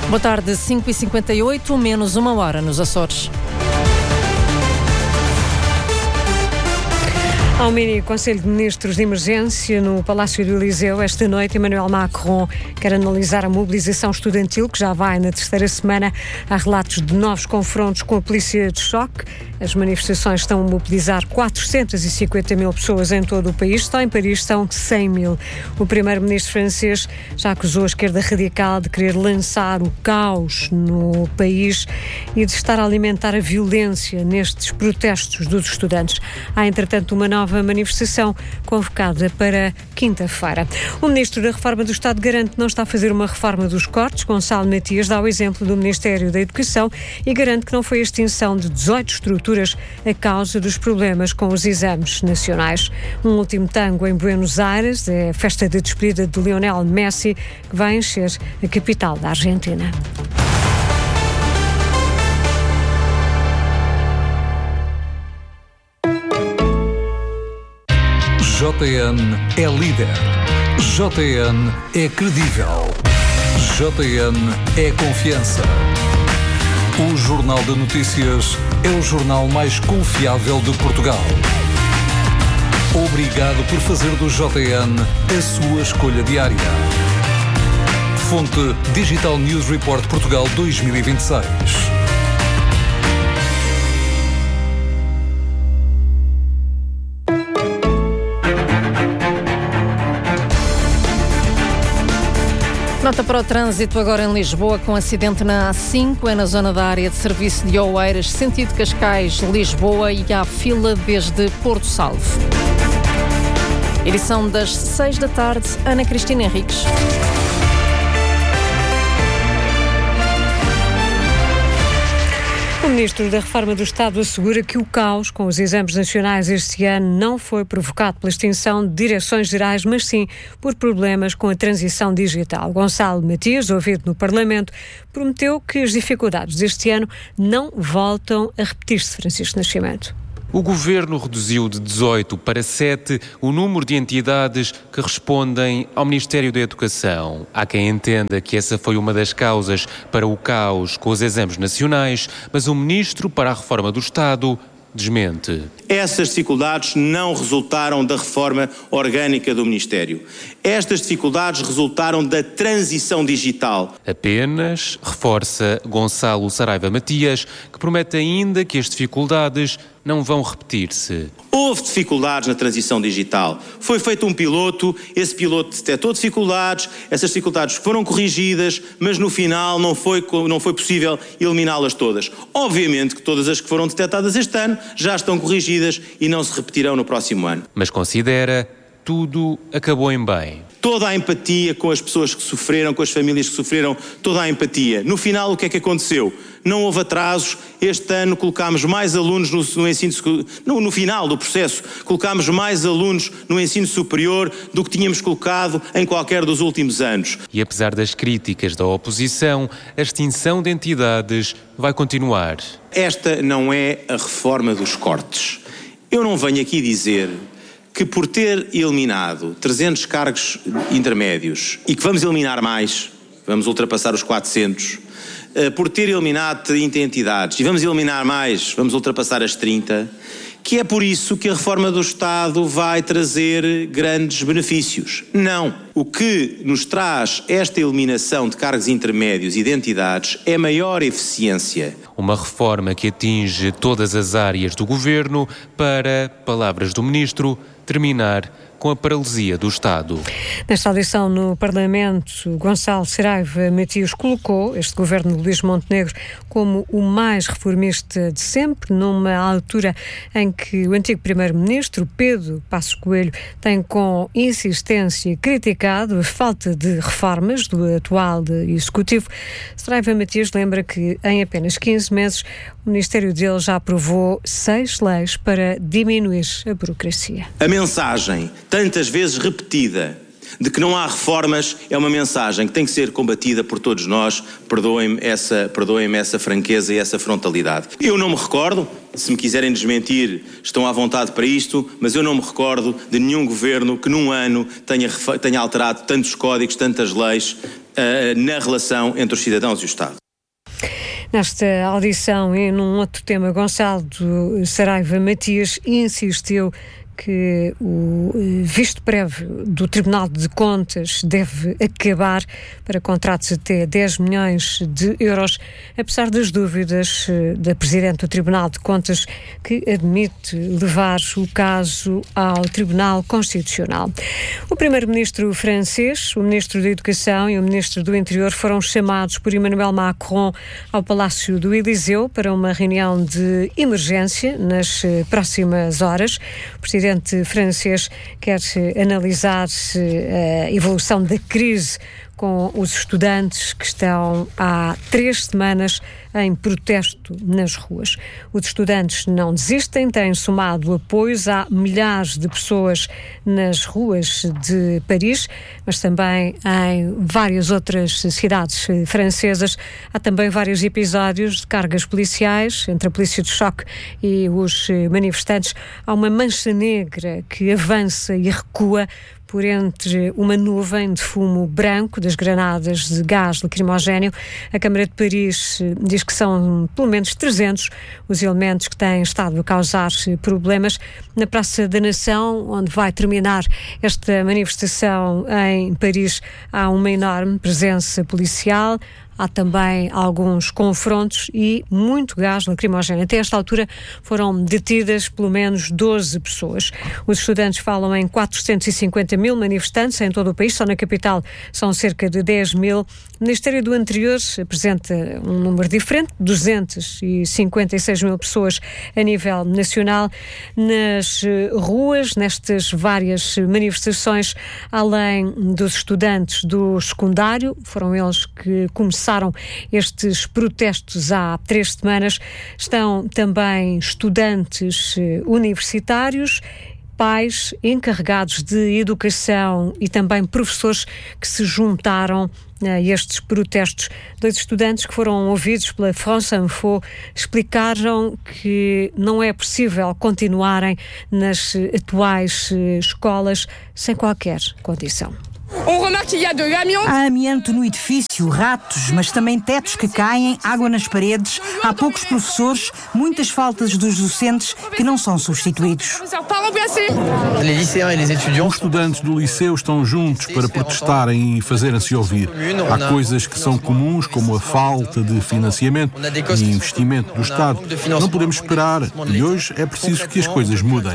Boa tarde, 5h58, menos uma hora nos Açores. Há um mini Conselho de Ministros de Emergência no Palácio do Eliseu. Esta noite, Emmanuel Macron quer analisar a mobilização estudantil, que já vai na terceira semana. Há relatos de novos confrontos com a polícia de choque. As manifestações estão a mobilizar 450 mil pessoas em todo o país. Só em Paris são 100 mil. O primeiro-ministro francês já acusou a esquerda radical de querer lançar o caos no país e de estar a alimentar a violência nestes protestos dos estudantes. Há, entretanto, uma nova manifestação convocada para quinta-feira. O Ministro da Reforma do Estado garante que não está a fazer uma reforma dos cortes. Gonçalo Matias dá o exemplo do Ministério da Educação e garante que não foi a extinção de 18 estruturas a causa dos problemas com os exames nacionais. Um último tango em Buenos Aires, é a festa de despedida de Lionel Messi, que vai encher a capital da Argentina. JN é líder. JN é credível. JN é confiança. O Jornal de Notícias é o jornal mais confiável de Portugal. Obrigado por fazer do JN a sua escolha diária. Fonte Digital News Report Portugal 2026. Nota para o trânsito agora em Lisboa, com acidente na A5, é na zona da área de serviço de Oeiras, sentido Cascais-Lisboa, e há fila desde Porto Salvo. Edição das 6 da tarde, Ana Cristina Henriques. O Ministro da Reforma do Estado assegura que o caos com os exames nacionais este ano não foi provocado pela extinção de direções gerais, mas sim por problemas com a transição digital. Gonçalo Matias, ouvido no Parlamento, prometeu que as dificuldades deste ano não voltam a repetir-se. Francisco Nascimento. O Governo reduziu de 18 para 7 o número de entidades que respondem ao Ministério da Educação. Há quem entenda que essa foi uma das causas para o caos com os exames nacionais, mas o Ministro para a Reforma do Estado desmente. Essas dificuldades não resultaram da reforma orgânica do Ministério. Estas dificuldades resultaram da transição digital. Apenas, reforça Gonçalo Saraiva Matias, que promete ainda que as dificuldades não vão repetir-se. Houve dificuldades na transição digital. Foi feito um piloto, esse piloto detectou dificuldades, essas dificuldades foram corrigidas, mas no final não foi possível eliminá-las todas. Obviamente que todas as que foram detectadas este ano já estão corrigidas e não se repetirão no próximo ano. Mas considera, tudo acabou em bem. Toda a empatia com as pessoas que sofreram, com as famílias que sofreram, toda a empatia. No final, o que é que aconteceu? Não houve atrasos. Este ano colocámos mais alunos no ensino... No final do processo, colocámos mais alunos no ensino superior do que tínhamos colocado em qualquer dos últimos anos. E apesar das críticas da oposição, a extinção de entidades vai continuar. Esta não é a reforma dos cortes. Eu não venho aqui dizer que por ter eliminado 300 cargos intermédios e que vamos eliminar mais, vamos ultrapassar os 400, por ter eliminado 30 entidades e vamos eliminar mais, vamos ultrapassar as 30, que é por isso que a reforma do Estado vai trazer grandes benefícios. Não. O que nos traz esta eliminação de cargos intermédios e de entidades é maior eficiência. Uma reforma que atinge todas as áreas do Governo para, palavras do Ministro, terminar com a paralisia do Estado. Nesta audição no Parlamento, Gonçalo Saraiva Matias colocou este governo de Luís Montenegro como o mais reformista de sempre, numa altura em que o antigo primeiro-ministro, Pedro Passos Coelho, tem com insistência criticado a falta de reformas do atual Executivo. Saraiva Matias lembra que em apenas 15 meses o Ministério dele já aprovou 6 leis para diminuir a burocracia. A mensagem, tantas vezes repetida, de que não há reformas, é uma mensagem que tem que ser combatida por todos nós. Perdoem-me essa franqueza e essa frontalidade. Eu não me recordo, se me quiserem desmentir, estão à vontade para isto, mas eu não me recordo de nenhum governo que num ano tenha alterado tantos códigos, tantas leis, na relação entre os cidadãos e o Estado. Nesta audição e num outro tema, Gonçalo Saraiva Matias insistiu que o visto prévio do Tribunal de Contas deve acabar para contratos até 10 milhões de euros, apesar das dúvidas da Presidente do Tribunal de Contas, que admite levar o caso ao Tribunal Constitucional. O Primeiro-Ministro francês, o Ministro da Educação e o Ministro do Interior foram chamados por Emmanuel Macron ao Palácio do Eliseu para uma reunião de emergência nas próximas horas. O Presidente francês quer analisar a evolução da crise com os estudantes que estão há 3 semanas em protesto nas ruas. Os estudantes não desistem, têm somado apoios a milhares de pessoas nas ruas de Paris, mas também em várias outras cidades francesas. Há também vários episódios de cargas policiais entre a polícia de choque e os manifestantes. Há uma mancha negra que avança e recua por entre uma nuvem de fumo branco das granadas de gás lacrimogéneo. A Câmara de Paris diz que são pelo menos 300 os elementos que têm estado a causar problemas. Na Praça da Nação, onde vai terminar esta manifestação em Paris, há uma enorme presença policial. Há também alguns confrontos e muito gás lacrimogéneo. Até esta altura foram detidas pelo menos 12 pessoas. Os estudantes falam em 450 mil manifestantes em todo o país, só na capital são cerca de 10 mil. O Ministério do Interior apresenta um número diferente, 256 mil pessoas a nível nacional. Nas ruas, nestas várias manifestações, além dos estudantes do secundário, foram eles que começaram estes protestos há 3 semanas, estão também estudantes universitários, pais encarregados de educação e também professores que se juntaram a estes protestos. 2 estudantes que foram ouvidos pela France Info explicaram que não é possível continuarem nas atuais escolas sem qualquer condição. Há amianto no edifício, ratos, mas também tetos que caem, água nas paredes, há poucos professores, muitas faltas dos docentes que não são substituídos. Os estudantes do liceu estão juntos para protestarem e fazerem-se ouvir. Há coisas que são comuns, como a falta de financiamento e investimento do Estado. Não podemos esperar e hoje é preciso que as coisas mudem.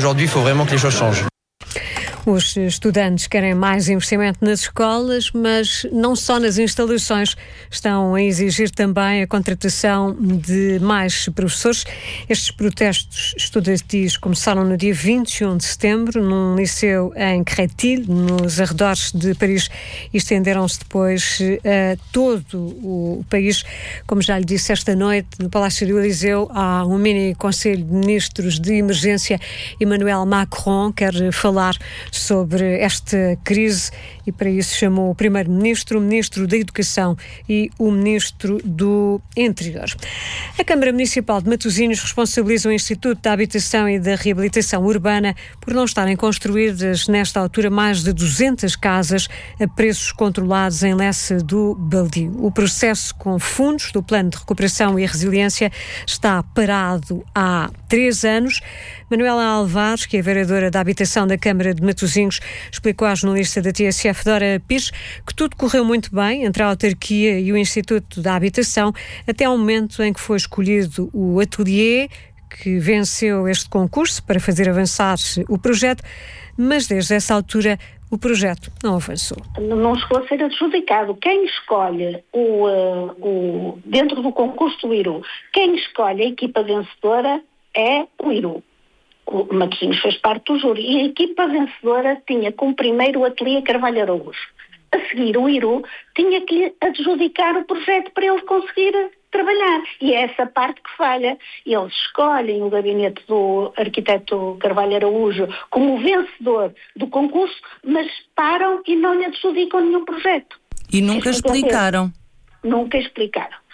Os estudantes querem mais investimento nas escolas, mas não só nas instalações. Estão a exigir também a contratação de mais professores. Estes protestos estudantis começaram no dia 21 de setembro, num liceu em Créteil, nos arredores de Paris, e estenderam-se depois a todo o país. Como já lhe disse, esta noite, no Palácio do Eliseu, há um mini Conselho de Ministros de Emergência. Emmanuel Macron quer falar sobre esta crise e para isso chamou o Primeiro-Ministro, o Ministro da Educação e o Ministro do Interior. A Câmara Municipal de Matosinhos responsabiliza o Instituto da Habitação e da Reabilitação Urbana por não estarem construídas nesta altura mais de 200 casas a preços controlados em Lessa do Baldio. O processo com fundos do Plano de Recuperação e Resiliência está parado há 3 anos. Manuela Alvares, que é vereadora da Habitação da Câmara de Matosinhos, explicou à jornalista da TSF, Dora Pires, que tudo correu muito bem entre a autarquia e o Instituto da Habitação, até ao momento em que foi escolhido o atelier que venceu este concurso para fazer avançar o projeto, mas desde essa altura o projeto não avançou. Não chegou a ser adjudicado. Quem escolhe dentro do concurso do IRU, quem escolhe a equipa vencedora é o IRU. O Matosinhos fez parte do júri e a equipa vencedora tinha como primeiro o ateliê Carvalho Araújo. A seguir, o IRU tinha que lhe adjudicar o projeto para ele conseguir trabalhar. E é essa parte que falha. Eles escolhem o gabinete do arquiteto Carvalho Araújo como vencedor do concurso, mas param e não lhe adjudicam nenhum projeto. E nunca explicaram? Nunca explicaram.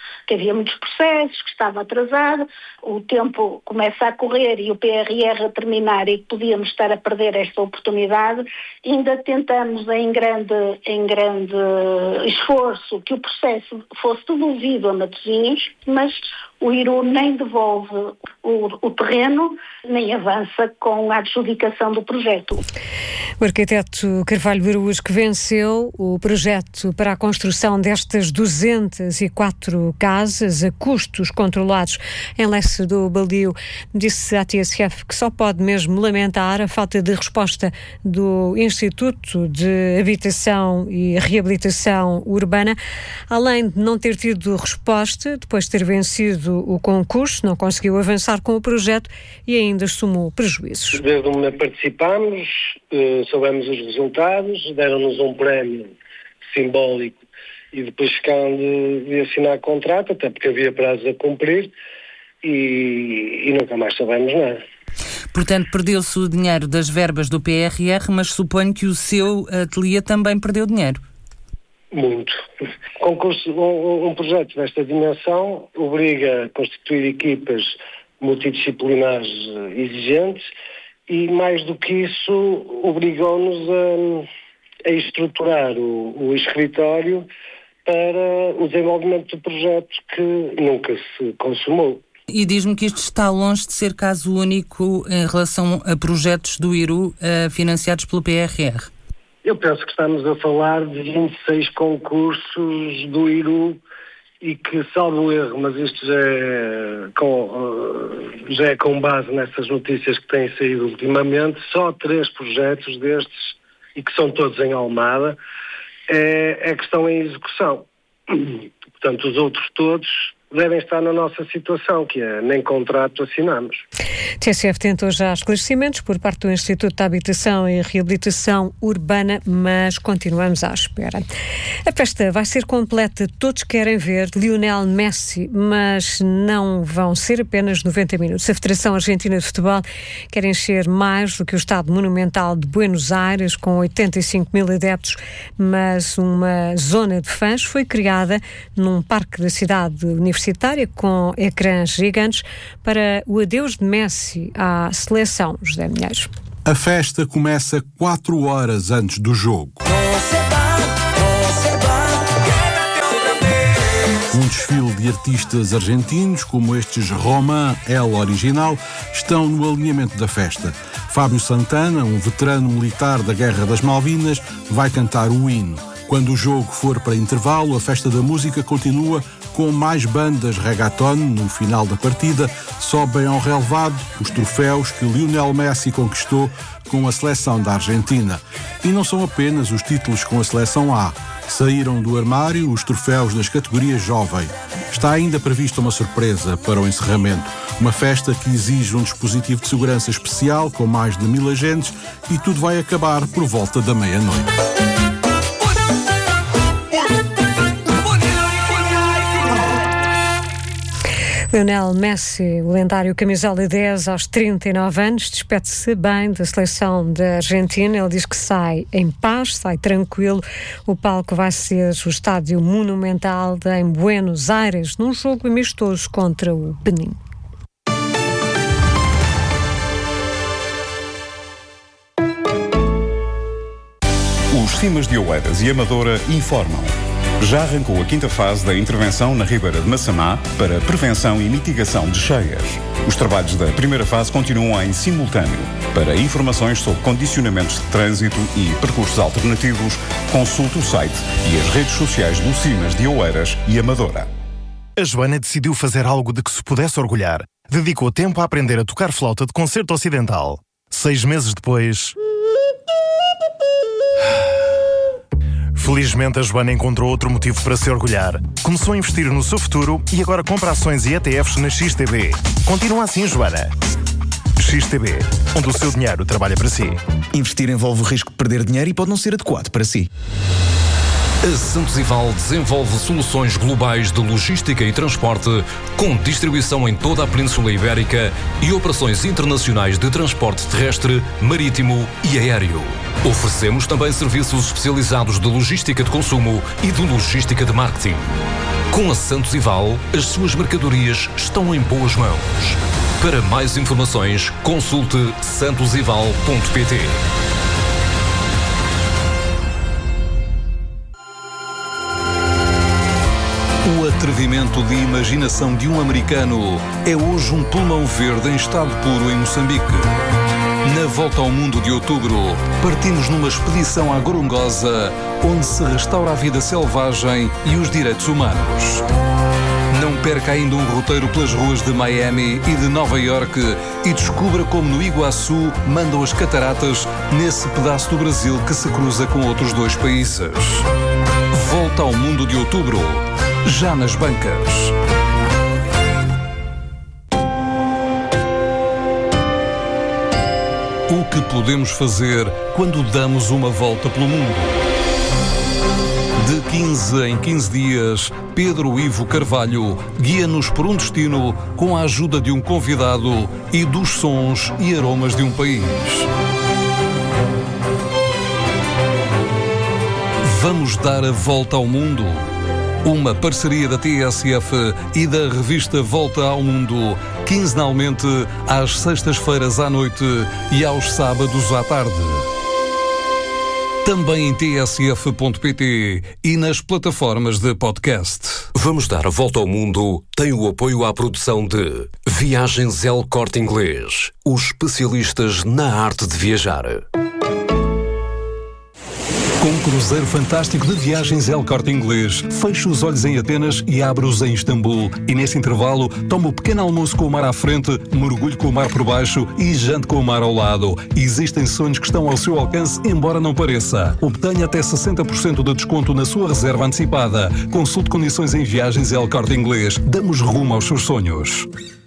que havia muitos processos, que estava atrasado, o tempo começa a correr e o PRR a terminar e podíamos estar a perder esta oportunidade. Ainda tentamos em grande esforço que o processo fosse devolvido a Matosinhos, mas o IRU nem devolve o terreno, nem avança com a adjudicação do projeto. O arquiteto Carvalho Araújo, que venceu o projeto para a construção destas 204 casas a custos controlados em Lessa do Baldio, disse à TSF que só pode mesmo lamentar a falta de resposta do Instituto de Habitação e Reabilitação Urbana. Além de não ter tido resposta, depois de ter vencido o concurso, não conseguiu avançar com o projeto e ainda somou prejuízos. Desde onde participámos, soubemos os resultados, deram-nos um prémio simbólico e depois ficaram de assinar contrato, até porque havia prazos a cumprir e nunca mais soubemos nada. Portanto, perdeu-se o dinheiro das verbas do PRR, mas suponho que o seu ateliê também perdeu dinheiro. Muito. Um projeto desta dimensão obriga a constituir equipas multidisciplinares exigentes e, mais do que isso, obrigou-nos a estruturar o escritório para o desenvolvimento do projeto que nunca se consumou. E diz-me que isto está longe de ser caso único em relação a projetos do IRU financiados pelo PRR. Eu penso que estamos a falar de 26 concursos do IRU e que, salvo erro, mas isto já é com base nessas notícias que têm saído ultimamente, só 3 projetos destes, e que são todos em Almada, é que estão em execução. Portanto, os outros todos devem estar na nossa situação, que é nem contrato assinamos. TSF tentou já esclarecimentos por parte do Instituto de Habitação e Reabilitação Urbana, mas continuamos à espera. A festa vai ser completa, todos querem ver Lionel Messi, mas não vão ser apenas 90 minutos. A Federação Argentina de Futebol quer encher mais do que o Estádio Monumental de Buenos Aires, com 85 mil adeptos, mas uma zona de fãs foi criada num parque da cidade universitária com ecrãs gigantes para o adeus de Messi à seleção. José Milheiros. A festa começa 4 horas antes do jogo. Um desfile de artistas argentinos, como estes Román El Original, estão no alinhamento da festa. Fábio Santana, um veterano militar da Guerra das Malvinas, vai cantar o hino. Quando o jogo for para intervalo, a festa da música continua com mais bandas reggaeton. No final da partida, sobem ao relevado os troféus que Lionel Messi conquistou com a seleção da Argentina. E não são apenas os títulos com a seleção A. Saíram do armário os troféus das categorias jovem. Está ainda prevista uma surpresa para o encerramento. Uma festa que exige um dispositivo de segurança especial com mais de 1000 agentes e tudo vai acabar por volta da meia-noite. Lionel Messi, o lendário camisola 10, aos 39 anos, despede-se bem da seleção da Argentina. Ele diz que sai em paz, sai tranquilo. O palco vai ser o Estádio Monumental em Buenos Aires, num jogo amistoso contra o Benin. Os Cimas de Oeiras e Amadora informam. Já arrancou a 5ª fase da intervenção na Ribeira de Massamá para prevenção e mitigação de cheias. Os trabalhos da primeira fase continuam em simultâneo. Para informações sobre condicionamentos de trânsito e percursos alternativos, consulte o site e as redes sociais do Cimas de Oeiras e Amadora. A Joana decidiu fazer algo de que se pudesse orgulhar. Dedicou tempo a aprender a tocar flauta de concerto ocidental. 6 meses depois... Felizmente, a Joana encontrou outro motivo para se orgulhar. Começou a investir no seu futuro e agora compra ações e ETFs na XTB. Continua assim, Joana. XTB, onde o seu dinheiro trabalha para si. Investir envolve o risco de perder dinheiro e pode não ser adequado para si. A Santos Ival desenvolve soluções globais de logística e transporte, com distribuição em toda a Península Ibérica e operações internacionais de transporte terrestre, marítimo e aéreo. Oferecemos também serviços especializados de logística de consumo e de logística de marketing. Com a Santos Ival, as suas mercadorias estão em boas mãos. Para mais informações, consulte santosival.pt. O atrevimento de imaginação de um americano é hoje um pulmão verde em estado puro em Moçambique. Na volta ao mundo de outubro, partimos numa expedição à Gorongosa, onde se restaura a vida selvagem e os direitos humanos. Não perca ainda um roteiro pelas ruas de Miami e de Nova Iorque e descubra como no Iguaçu mandam as cataratas nesse pedaço do Brasil que se cruza com outros 2 países. Volta ao mundo de outubro, já nas bancas. O que podemos fazer quando damos uma volta pelo mundo? De 15 em 15 dias, Pedro Ivo Carvalho guia-nos por um destino com a ajuda de um convidado e dos sons e aromas de um país. Vamos dar a volta ao mundo? Uma parceria da TSF e da revista Volta ao Mundo, quinzenalmente às sextas-feiras à noite e aos sábados à tarde. Também em tsf.pt e nas plataformas de podcast. Vamos dar a volta ao mundo tem o apoio à produção de Viagens El Corte Inglês, os especialistas na arte de viajar. Com um cruzeiro fantástico de Viagens El Corte Inglês, feche os olhos em Atenas e abre-os em Istambul. E nesse intervalo, toma o pequeno almoço com o mar à frente, mergulhe com o mar por baixo e jante com o mar ao lado. Existem sonhos que estão ao seu alcance, embora não pareça. Obtenha até 60% de desconto na sua reserva antecipada. Consulte condições em Viagens El Corte Inglês. Damos rumo aos seus sonhos.